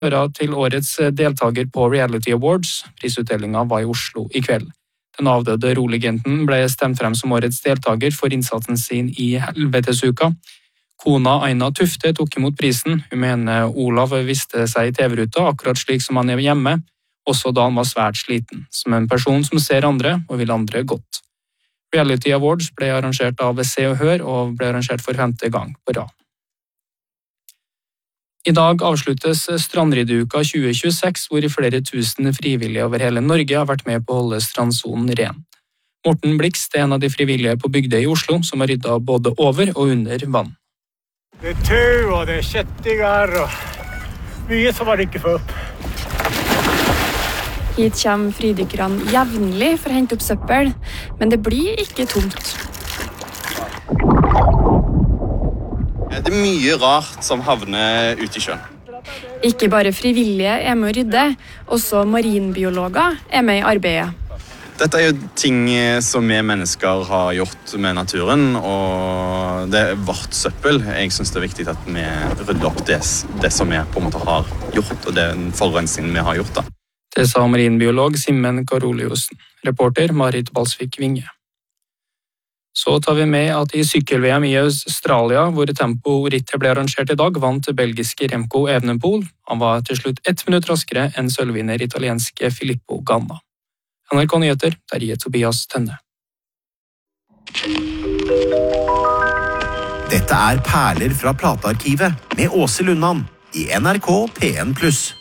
til årets deltaker på Reality Awards. Prisutdelingen var i Oslo i kveld. Den avdøde roligenten ble stemt frem som årets deltaker for innsatsen sin i Helvetesuka. Kona Aina Tufte tok imot prisen. Hun mener Olav viste seg i TV-ruta akkurat slik som han er hjemme, også da han var svært sliten, som en person som ser andre og vil andre godt. Reality Awards ble arrangert av Se og Hør og ble arrangert for 5. gang på rad. I dag avsluttes Strandryddeuka 2026, hvor flere tusen frivillige over hele Norge har vært med på å holde strandsonen ren. Morten Blikst er en av de frivillige på Bygdøy i Oslo, som har ryddet både over og under vann. Det er tau og det er kjettinger og mye som man ikke får opp. Hit kommer fridykkerne jevnlig for å hente opp søppel, men det blir ikke tomt. Det er mye rart som havner ute i sjøen. Ikke bare frivillige er med å rydde, også marinbiologer er med i arbeidet. Dette er jo ting som vi mennesker har gjort med naturen, og det er vårt søppel. Jeg synes det er viktig at vi rydder opp det som vi på en måte har gjort, og den forurensningen vi har gjort da. Det sa marinbiolog Simen Karoliussen. Reporter Marit Balsvik Vinge. Så tar vi med at i sykkel-VM i Australia, hvor tempo-rittet ble arrangert i dag, vant belgiske Remco Evenepoel. Han var til slutt 1 minutt raskere enn sølvvinner italienske Filippo Ganna. NRK Nyheter, Terje Tobias Tenne. Dette er Perler fra platearkivet med Åse Lundan i NRK P1+.